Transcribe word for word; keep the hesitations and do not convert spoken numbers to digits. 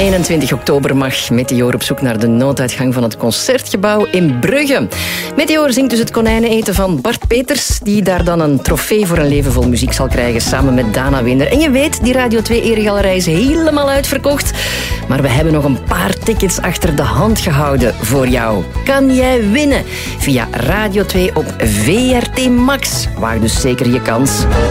eenentwintig oktober mag Meteor op zoek naar de nooduitgang van het Concertgebouw in Brugge. Meteor zingt dus het konijneneten van Bart Peters, die daar dan een trofee voor een leven vol muziek zal krijgen, samen met Dana Winder. En je weet, die Radio twee Eregalerij is helemaal uitverkocht. Maar we hebben nog een paar tickets achter de hand gehouden voor jou. Kan jij winnen via Radio twee op V R T Max? Waag dus zeker je kans.